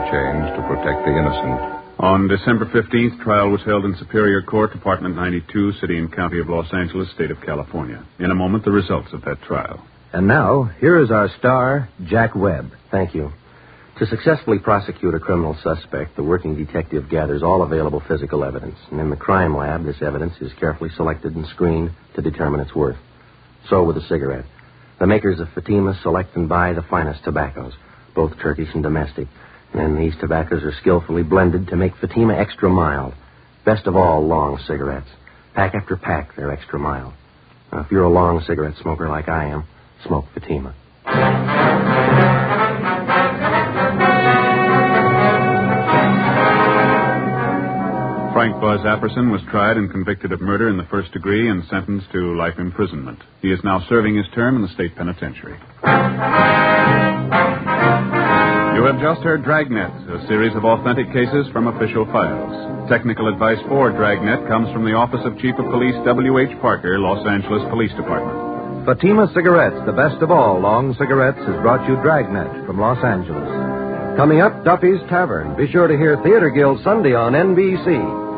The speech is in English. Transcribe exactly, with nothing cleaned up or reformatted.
change to protect the innocent. On December fifteenth, trial was held in Superior Court, Department ninety-two, City and County of Los Angeles, State of California. In a moment, the results of that trial. And now, here is our star, Jack Webb. Thank you. To successfully prosecute a criminal suspect, the working detective gathers all available physical evidence. And in the crime lab, this evidence is carefully selected and screened to determine its worth. So with a cigarette. The makers of Fatima select and buy the finest tobaccos, both Turkish and domestic. And then these tobaccos are skillfully blended to make Fatima extra mild. Best of all, long cigarettes. Pack after pack, they're extra mild. Now, if you're a long cigarette smoker like I am, smoke Fatima. Frank Buzz Apperson was tried and convicted of murder in the first degree and sentenced to life imprisonment. He is now serving his term in the state penitentiary. You have just heard Dragnet, a series of authentic cases from official files. Technical advice for Dragnet comes from the Office of Chief of Police W H Parker, Los Angeles Police Department. Fatima Cigarettes, the best of all long cigarettes, has brought you Dragnet from Los Angeles. Coming up, Duffy's Tavern. Be sure to hear Theater Guild Sunday on N B C.